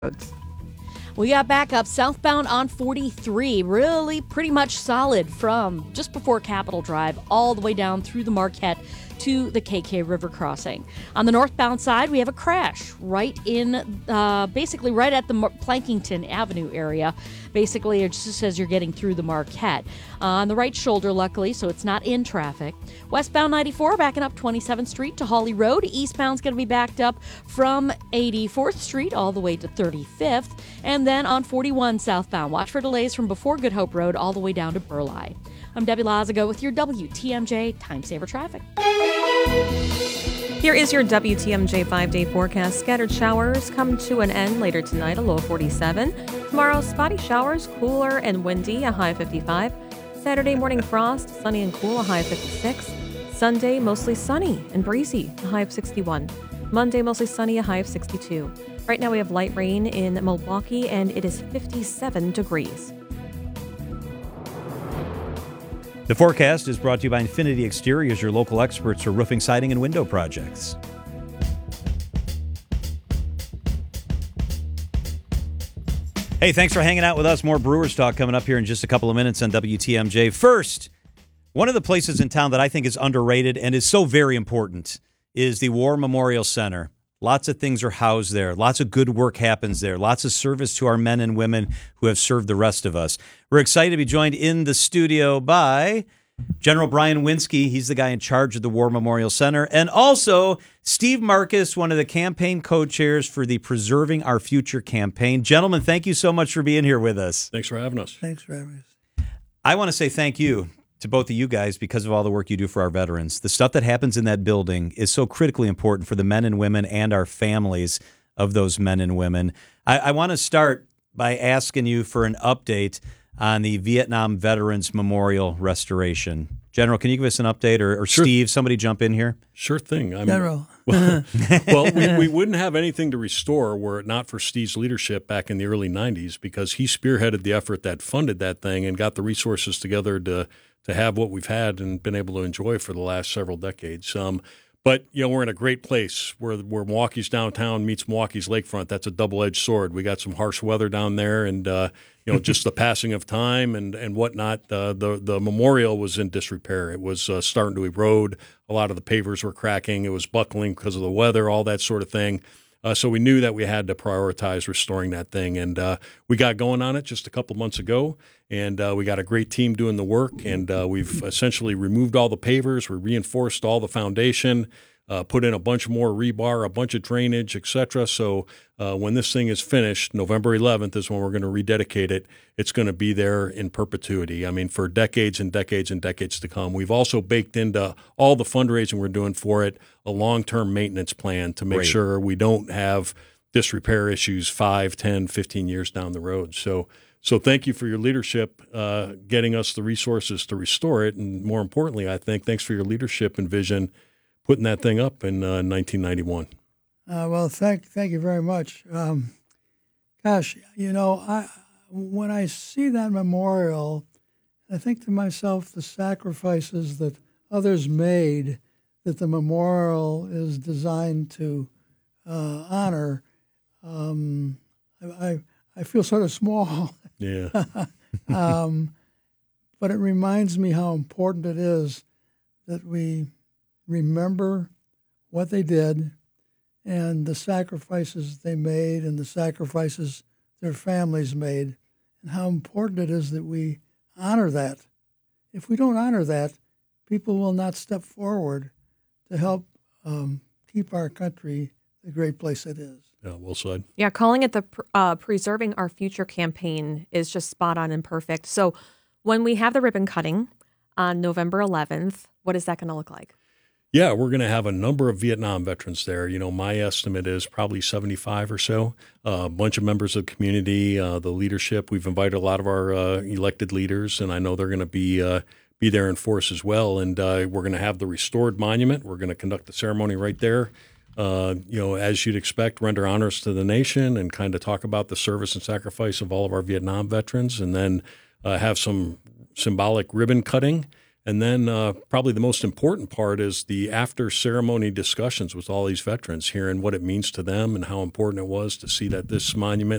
roads. We got backup southbound on 43, really pretty much solid from just before Capitol Drive all the way down through the Marquette to the KK River crossing. On the northbound side, we have a crash right in, basically right at the Plankington Avenue area. Basically, it just says you're getting through the Marquette. On the right shoulder, luckily, so it's not in traffic. Westbound 94, backing up 27th Street to Hawley Road. Eastbound's going to be backed up from 84th Street all the way to 35th. And then on 41 southbound, watch for delays from before Good Hope Road all the way down to Burleigh. I'm Debbie Lazago with your WTMJ Time Saver Traffic. Here is your WTMJ 5-day forecast. Scattered showers come to an end later tonight, a low of 47. Tomorrow, spotty showers, cooler and windy, a high of 55. Saturday morning frost, sunny and cool, a high of 56. Sunday, mostly sunny and breezy, a high of 61. Monday, mostly sunny, a high of 62. Right now we have light rain in Milwaukee, and it is 57 degrees. The forecast is brought to you by Infinity Exteriors, your local experts for roofing, siding, and window projects. Hey, thanks for hanging out with us. More Brewers talk coming up here in just a couple of minutes on WTMJ. First, one of the places in town that I think is underrated and is so very important is the War Memorial Center. Lots of things are housed there. Lots of good work happens there. Lots of service to our men and women who have served the rest of us. We're excited to be joined in the studio by General Brian Winsky. He's the guy in charge of the War Memorial Center. And also Steve Marcus, one of the campaign co-chairs for the Preserving Our Future campaign. Gentlemen, thank you so much for being here with us. Thanks for having us. Thanks for having us. I want to say thank you to both of you guys because of all the work you do for our veterans. The stuff that happens in that building is so critically important for the men and women and our families of those men and women. I want to start by asking you for an update on the Vietnam Veterans Memorial restoration. General, can you give us an update, or Sure. Steve, somebody jump in here? Sure thing. General. Well, we wouldn't have anything to restore were it not for Steve's leadership back in the early 90s, because he spearheaded the effort that funded that thing and got the resources together to have what we've had and been able to enjoy for the last several decades. But, we're in a great place where Milwaukee's downtown meets Milwaukee's lakefront. That's a double-edged sword. We got some harsh weather down there, and, just the passing of time and whatnot. The memorial was in disrepair. It was starting to erode. A lot of the pavers were cracking. It was buckling because of the weather, all that sort of thing. So we knew that we had to prioritize restoring that thing. And we got going on it just a couple months ago. And we got a great team doing the work. And we've essentially removed all the pavers. We reinforced all the foundation, put in a bunch more rebar, a bunch of drainage, et cetera. So when this thing is finished, November 11th is when we're going to rededicate it. It's going to be there in perpetuity. I mean, for decades and decades and decades to come. We've also baked into all the fundraising we're doing for it a long-term maintenance plan to make sure we don't have disrepair issues 5, 10, 15 years down the road. So thank you for your leadership, getting us the resources to restore it. And more importantly, I think, thanks for your leadership and vision putting that thing up in 1991. Well, thank you very much. When I see that memorial, I think to myself the sacrifices that others made that the memorial is designed to honor. I feel sort of small. Yeah. But it reminds me how important it is that we remember what they did and the sacrifices they made and the sacrifices their families made, and how important it is that we honor that. If we don't honor that, people will not step forward to help keep our country the great place it is. Yeah, well said. Yeah, calling it the Preserving Our Future campaign is just spot on and perfect. So when we have the ribbon cutting on November 11th, what is that going to look like? Yeah, we're going to have a number of Vietnam veterans there. My estimate is probably 75 or so. A bunch of members of the community, the leadership. We've invited a lot of our elected leaders, and I know they're going to be there in force as well. And we're going to have the restored monument. We're going to conduct the ceremony right there. As you'd expect, render honors to the nation and kind of talk about the service and sacrifice of all of our Vietnam veterans, and then have some symbolic ribbon cutting. And then probably the most important part is the after-ceremony discussions with all these veterans, hearing what it means to them and how important it was to see that this monument